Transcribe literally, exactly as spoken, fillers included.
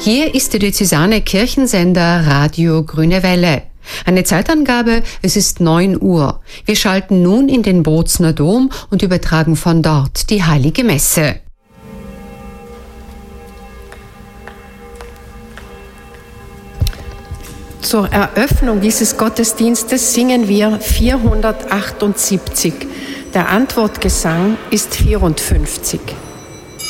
Hier ist der diözesane Kirchensender Radio Grüne Welle. Eine Zeitangabe, es ist neun Uhr. Wir schalten nun in den Bozner Dom und übertragen von dort die Heilige Messe. Zur Eröffnung dieses Gottesdienstes singen wir vierhundertachtundsiebzig. Der Antwortgesang ist vierundfünfzig.